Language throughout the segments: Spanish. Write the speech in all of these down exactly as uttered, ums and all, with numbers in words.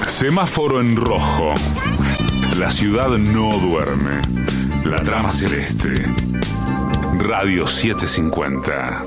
Semáforo en rojo. La ciudad no duerme. La trama celeste. Radio setecientos cincuenta.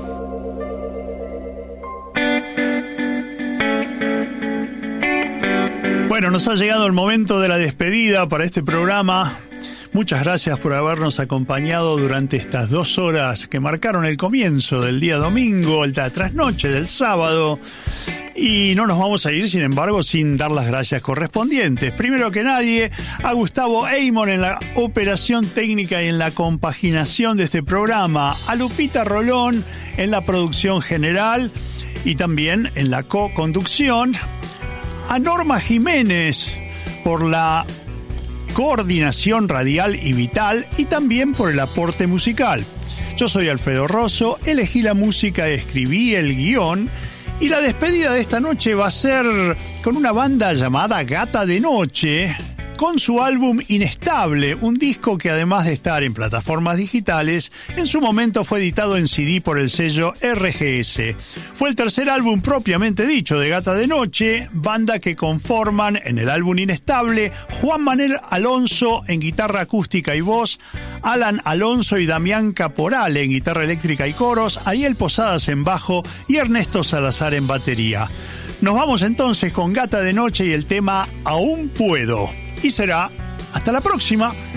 Bueno, nos ha llegado el momento de la despedida para este programa. Muchas gracias por habernos acompañado durante estas dos horas que marcaron el comienzo del día domingo, la trasnoche del sábado. Y no nos vamos a ir, sin embargo, sin dar las gracias correspondientes. Primero que nadie, a Gustavo Eymon en la operación técnica y en la compaginación de este programa, a Lupita Rolón en la producción general y también en la co-conducción, a Norma Jiménez por la coordinación radial y vital y también por el aporte musical. Yo soy Alfredo Rosso, elegí la música, escribí el guión. Y la despedida de esta noche va a ser con una banda llamada Gata de Noche, con su álbum Inestable, un disco que además de estar en plataformas digitales, en su momento fue editado en C D por el sello R G S. Fue el tercer álbum propiamente dicho de Gata de Noche, banda que conforman en el álbum Inestable Juan Manuel Alonso en guitarra acústica y voz, Alan Alonso y Damián Caporal en guitarra eléctrica y coros, Ariel Posadas en bajo y Ernesto Salazar en batería. Nos vamos entonces con Gata de Noche y el tema Aún Puedo. Y será hasta la próxima.